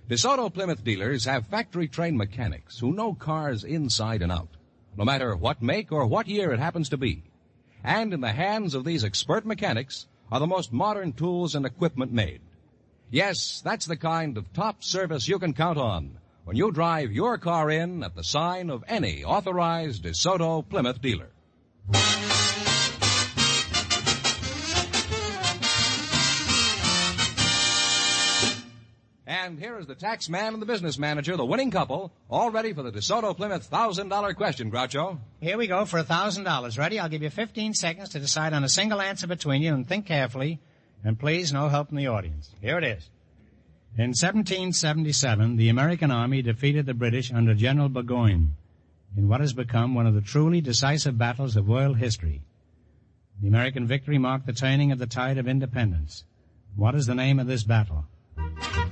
DeSoto Plymouth dealers have factory-trained mechanics who know cars inside and out, no matter what make or what year it happens to be. And in the hands of these expert mechanics are the most modern tools and equipment made. Yes, that's the kind of top service you can count on when you drive your car in at the sign of any authorized DeSoto Plymouth dealer. And here is the tax man and the business manager, the winning couple, all ready for the DeSoto Plymouth $1,000 question, Groucho. Here we go for $1,000. Ready? I'll give you 15 seconds to decide on a single answer between you, and think carefully. And please, no help from the audience. Here it is. In 1777, the American Army defeated the British under General Burgoyne in what has become one of the truly decisive battles of world history. The American victory marked the turning of the tide of independence. What is the name of this battle?